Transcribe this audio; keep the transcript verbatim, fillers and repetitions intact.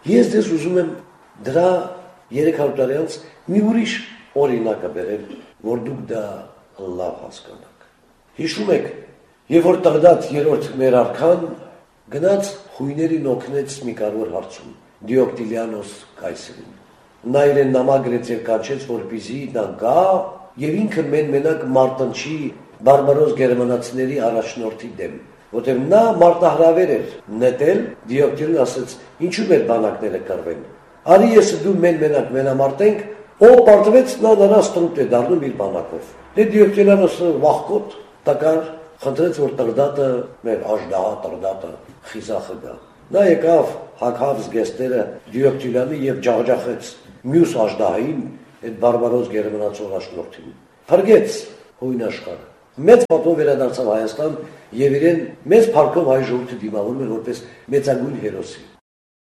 Ես դες ուզում եմ դրա երեք հարյուր տարի անց մի ուրիշ օրինակը բերել, որ դուք դա լավ հասկանաք։ Հիշում եք, երբ որ Տղդատ երրորդ մեր արքան գնաց խույներին օգնեց մի կարևոր հարցում, Դիոկտիլիանոս կայսրին։ Նա իրեն նամագրեց եւ կանչեց, որպեսզի նա գա եւ ինքը մեն-մենակ մարտնչի բարբարոս գերմանացիների առաջնորդի դեմ, որտեղ նա մարտահրավեր էր նետել, Դիոկտիլիան ասաց. «Ինչու մեր բանակները կռվեն։ Արի ես դու մեն-մենակ մենամարտենք», ով պարտվեց նա նրա ստրուտ է դառնում իր բանակով։ Դե Դիոկտիլիանոսը վախկոտ տկար խնդրեց, որ Տղդատը մեր աժդահա Տղդատը խիզախը գա։ Նա եկավ հագավ զգեստերը Դիոկտիլիանի եւ ջախջախեց մյուս աժդահային այդ բարբարոս գերմանացի առաջնորդին։ Փրկեց հույն աշխարհը։ Մեծ պատով վերադարձավ Հայաստան եւ իրեն մեծ փառքով հայ ժողովուրդը դիմավորում էր որպես մեծագույն հերոսի։